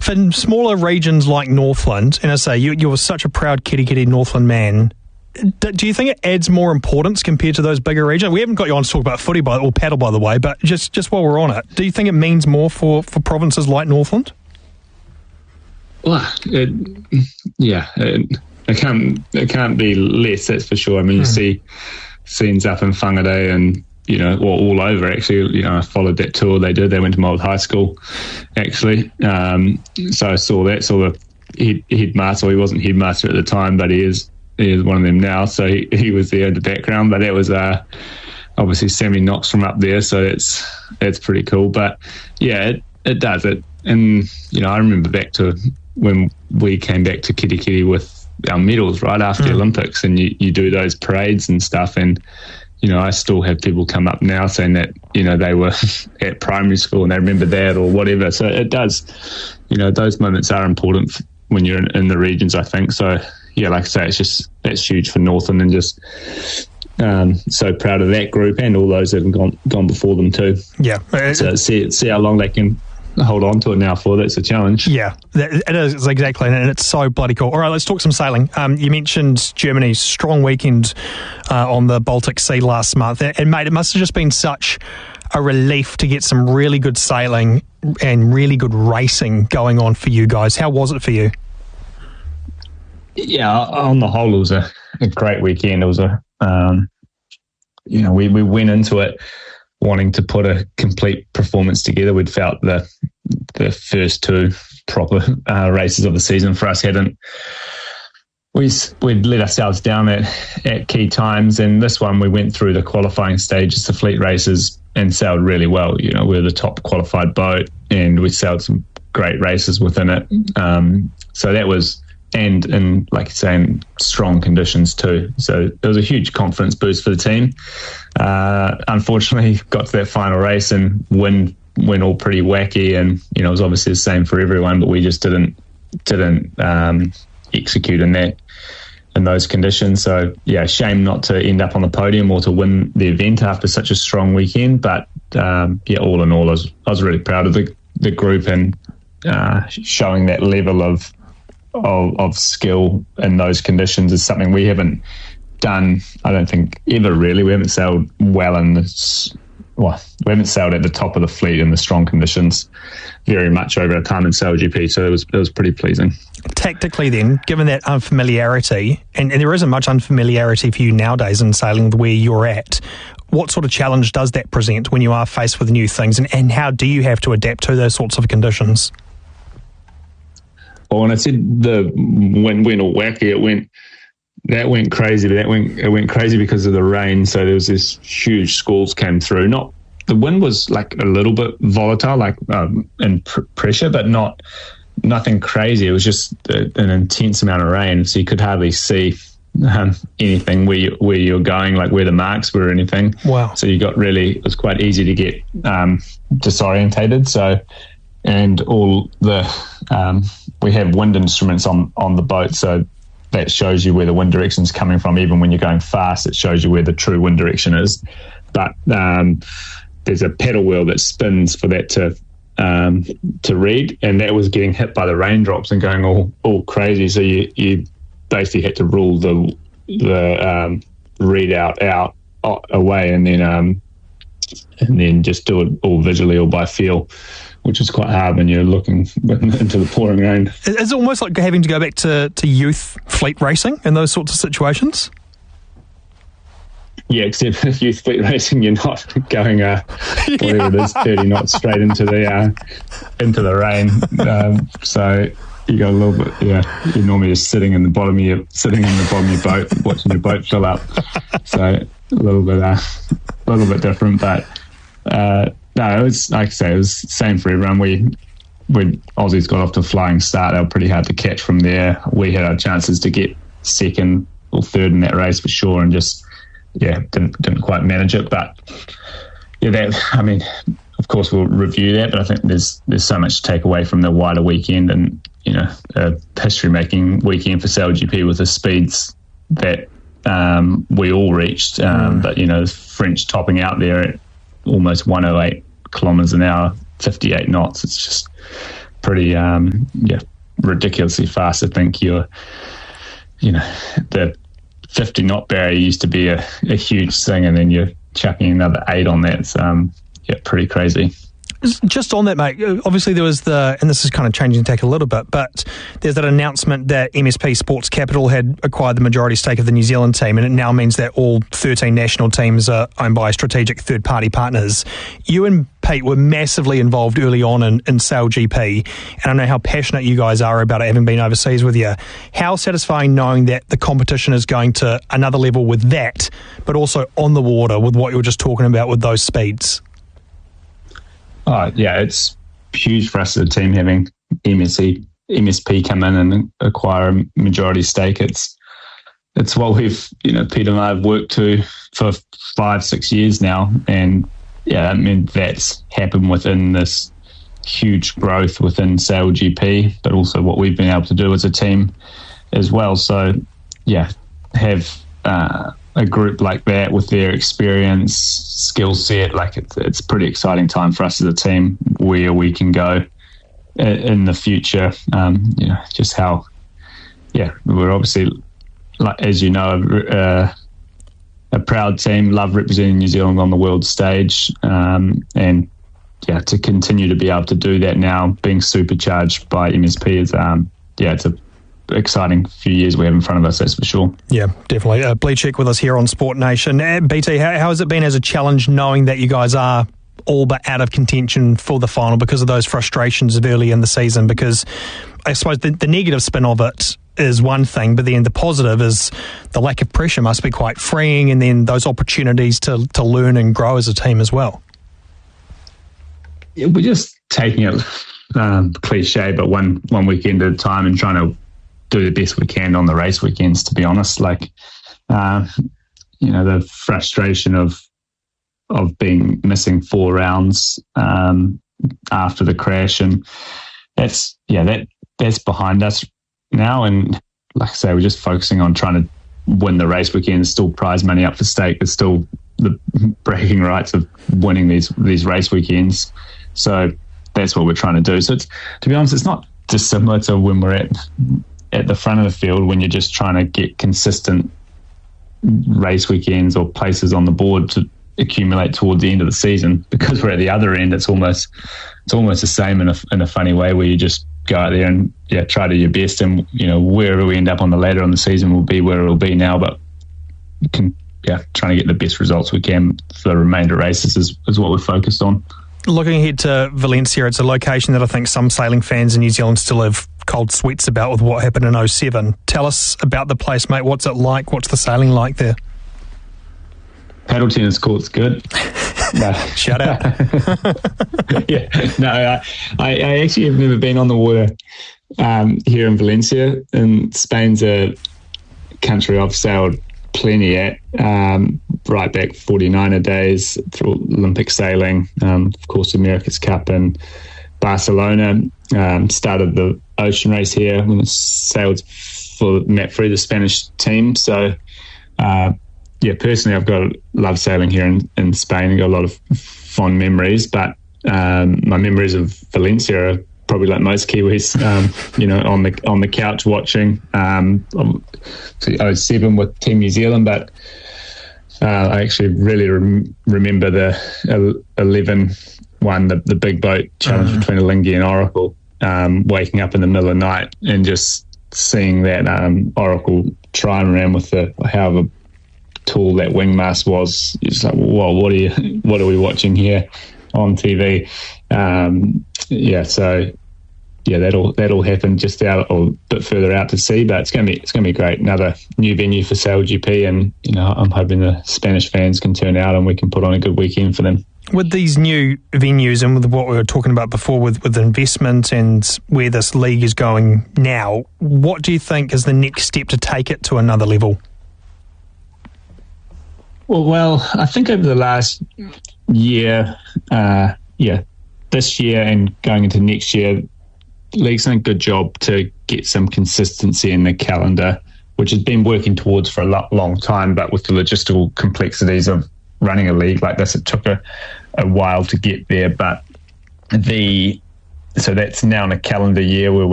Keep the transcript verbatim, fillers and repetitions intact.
For smaller regions like Northland, and I say you, you were such a proud kitty kitty Northland man, do, do you think it adds more importance compared to those bigger regions? We haven't got you on to talk about footy by, or paddle, by the way, but just, just while we're on it, do you think it means more for, for provinces like Northland? Well, it, yeah, it, it can't it can't be less, that's for sure. I mean, you mm. see scenes up in Whangarei and, you know, or all over, actually. You know, I followed that tour they did. They went to my old high school, actually. Um, so I saw that, saw the head, headmaster. Well, he wasn't headmaster at the time, but he is he is one of them now. So he, he was there in the background. But that was uh, obviously Sammy Knox from up there, so that's, that's pretty cool. But, yeah, it, it does. It, and, you know, I remember back to when we came back to Kitty Kitty with our medals right after mm. the Olympics, and you, you do those parades and stuff, and you know, I still have people come up now saying that, you know, they were at primary school and they remember that or whatever. So it does, you know, those moments are important when you're in, in the regions, I think. So yeah, like I say, it's just, that's huge for Northland, and just um, so proud of that group and all those that have gone gone before them too. Yeah. So see see how long they can hold on to it now for. That's a challenge. Yeah, it is, exactly, and it's so bloody cool. All right, let's talk some sailing. Um, you mentioned Germany's strong weekend uh, on the Baltic Sea last month, and mate, it must have just been such a relief to get some really good sailing and really good racing going on for you guys. How was it for you? Yeah, on the whole, it was a, a great weekend. It was a, um, you know, we, we went into it wanting to put a complete performance together. We'd felt the the first two proper uh, races of the season for us hadn't, we, we'd let ourselves down at, at key times, and this one we went through the qualifying stages, the fleet races, and sailed really well. You know, we were the top qualified boat, and we sailed some great races within it. Um, so that was, and in, like you're saying, strong conditions too. So it was a huge confidence boost for the team. Uh, unfortunately, got to that final race and wind went all pretty wacky, and you know, it was obviously the same for everyone, but we just didn't didn't um, execute in that in those conditions. So yeah, shame not to end up on the podium or to win the event after such a strong weekend. But um, yeah, all in all, I was I was really proud of the the group, and uh, showing that level of Of, of skill in those conditions is something we haven't done, I don't think, ever really. We haven't sailed well in this, well, we haven't sailed at the top of the fleet in the strong conditions very much over our time in Sail G P, so it was it was pretty pleasing. Tactically then, given that unfamiliarity, and, and there isn't much unfamiliarity for you nowadays in sailing where you're at, what sort of challenge does that present when you are faced with new things, and, and how do you have to adapt to those sorts of conditions? Well, when I said the wind went all wacky, it went that went crazy. But that went it went crazy because of the rain. So there was this huge squalls came through. Not the wind was like a little bit volatile, like um, in pr- pressure, but not nothing crazy. It was just a, an intense amount of rain, so you could hardly see um, anything where you, where you're going, like where the marks were or anything. Wow! So you got really it was quite easy to get um, disorientated. So. And all the um, we have wind instruments on, on the boat, so that shows you where the wind direction is coming from. Even when you're going fast, it shows you where the true wind direction is. But um, there's a paddle wheel that spins for that to um, to read, and that was getting hit by the raindrops and going all, all crazy. So you, you basically had to rule the the um, readout out away, and then um, and then just do it all visually or by feel, which is quite hard when you're looking into the pouring rain. It's almost like having to go back to, to youth fleet racing in those sorts of situations. Yeah, except with youth fleet racing, you're not going uh, whatever yeah. it is, thirty knots straight into the uh, into the rain. Um, so you got a little bit. Yeah, you're normally just sitting in the bottom of your sitting in the bottom of your boat, watching your boat fill up. So a little bit, uh, a little bit different, but. Uh, No, it was, like I say, it was the same for everyone. We, when Aussies got off to a flying start, they were pretty hard to catch from there. We had our chances to get second or third in that race for sure, and just, yeah, didn't didn't quite manage it. But, yeah, that, I mean, of course we'll review that, but I think there's there's so much to take away from the wider weekend, and, you know, a history-making weekend for Sail G P with the speeds that um, we all reached. Um, mm. But, you know, the French topping out there at almost one oh eight kilometres an hour, fifty-eight knots. It's just pretty um, yeah ridiculously fast. I think you're, you know, the fifty knot barrier used to be a, a huge thing, and then you're chucking another eight on that. It's um, yeah, pretty crazy. Just on that, mate, obviously there was the, and this is kind of changing tack a little bit, but there's that announcement that M S P Sports Capital had acquired the majority stake of the New Zealand team, and it now means that all thirteen national teams are owned by strategic third-party partners. You and Pete were massively involved early on in, in Sail G P, and I know how passionate you guys are about it, having been overseas with you. How satisfying knowing that the competition is going to another level with that, but also on the water with what you were just talking about with those speeds? Oh, yeah, it's huge for us as a team having M S P come in and acquire a majority stake. It's it's what we've, you know, Peter and I have worked to for five, six years now. And yeah, I mean, that's happened within this huge growth within Sail G P, but also what we've been able to do as a team as well. So yeah, have uh, a group like that with their experience, skill set, like it's, it's a pretty exciting time for us as a team where we can go in, in the future. Um, you know, just how, yeah, we're obviously, like, as you know, uh, a proud team, love representing New Zealand on the world stage, um, and yeah, to continue to be able to do that now, being supercharged by M S P is, um, yeah, it's a exciting few years we have in front of us, that's for sure. Yeah, definitely. Uh, Bleachek with us here on Sport Nation. Uh, B T, how, how has it been as a challenge knowing that you guys are all but out of contention for the final because of those frustrations of early in the season? Because I suppose the, the negative spin of it is one thing, but then the positive is the lack of pressure must be quite freeing, and then those opportunities to, to learn and grow as a team as well. Yeah, we're just taking it um, cliche, but one, one weekend at a time and trying to do the best we can on the race weekends, to be honest. Like, uh, you know, the frustration of of being missing four rounds um, after the crash, and that's yeah, that that's behind us now. And like I say, we're just focusing on trying to win the race weekend. There's still prize money up for stake. There's still the bragging rights of winning these these race weekends. So that's what we're trying to do. So it's, to be honest, it's not dissimilar to when we're at at the front of the field, when you're just trying to get consistent race weekends or places on the board to accumulate toward the end of the season. Because we're at the other end, it's almost it's almost the same in a in a funny way, where you just go out there and yeah try to do your best, and you know wherever we end up on the ladder on the season will be where it'll be now. But you can yeah trying to get the best results we can for the remainder of races is, is what we're focused on. Looking ahead to Valencia, it's a location that I think some sailing fans in New Zealand still have cold sweats about with what happened in oh seven. Tell us about the place, mate. What's it like? What's the sailing like there? Paddle tennis court's good. No. Shout out. yeah, no, I, I actually have never been on the water um, here in Valencia. And Spain's a country I've sailed plenty at, um, right back forty-niner days through Olympic sailing, um, of course, America's Cup in Barcelona. Um, started the ocean race here when I sailed for Matt Free, the Spanish team. So, uh, yeah, personally, I've got love sailing here in, in Spain. I've got a lot of fond memories, but um, my memories of Valencia are probably like most Kiwis, um, you know, on the on the couch watching. Um, oh seven with Team New Zealand, but uh, I actually really rem- remember the eleven one, the, the big boat challenge mm. between Alinghi and Oracle, um, waking up in the middle of the night and just seeing that um, Oracle trying around with the however tall that wing mast was. It's like, whoa, what are you, what are we watching here on T V? Um, yeah, so yeah, that'll that'll happen just out or a bit further out to sea, but it's gonna be it's gonna be great. Another new venue for Sail G P, and you know I'm hoping the Spanish fans can turn out and we can put on a good weekend for them. With these new venues and with what we were talking about before with, with investment and where this league is going now, what do you think is the next step to take it to another level? Well, well, I think over the last year, uh, yeah, this year and going into next year, the league's done a good job to get some consistency in the calendar, which has been working towards for a lo- long time, but with the logistical complexities of running a league like this, it took a, a while to get there. But the so that's now in a calendar year where